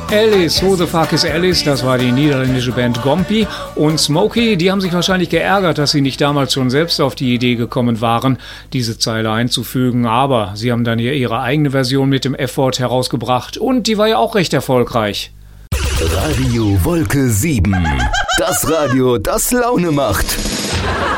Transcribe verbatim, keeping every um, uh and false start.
Alice, Who the Fuck is Alice? Das war die niederländische Band Gompi. Und Smokey, die haben sich wahrscheinlich geärgert, dass sie nicht damals schon selbst auf die Idee gekommen waren, diese Zeile einzufügen. Aber sie haben dann hier ihre eigene Version mit dem F-Wort herausgebracht. Und die war ja auch recht erfolgreich. Radio Wolke sieben. Das Radio, das Laune macht.